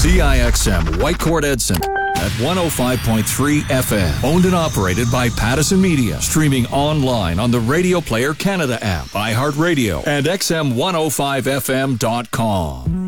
CIXM Whitecourt Edson at 105.3 FM. Owned and operated by Pattison Media. Streaming online on the Radio Player Canada app, iHeartRadio, and XM105FM.com.